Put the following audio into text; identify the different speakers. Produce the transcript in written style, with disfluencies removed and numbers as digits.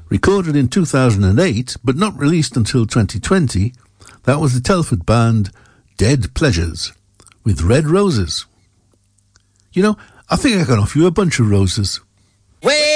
Speaker 1: Recorded in 2008, but not released until 2020, that was the Telford band Dead Pleasures with Red Roses. You know, I think I can offer you a bunch of roses.